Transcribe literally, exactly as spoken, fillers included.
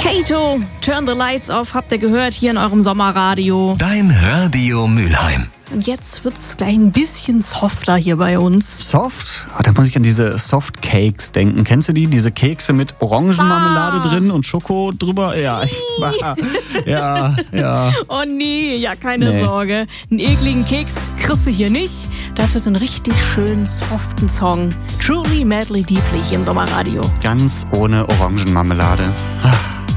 Kato, Turn the Lights Off, habt ihr gehört hier in eurem Sommerradio. Dein Radio Mülheim. Und jetzt wird's gleich ein bisschen softer hier bei uns. Soft? Ah, da muss ich an diese Soft Cakes denken. Kennst du die? Diese Kekse mit Orangenmarmelade ah. drin und Schoko drüber? Ja, ich, ja, ja. Oh nee, ja, keine Nee. Sorge. Einen ekligen Keks kriegst du hier nicht. Dafür so einen richtig schönen, soften Song. Truly, madly, deeply hier im Sommerradio. Ganz ohne Orangenmarmelade. Ah.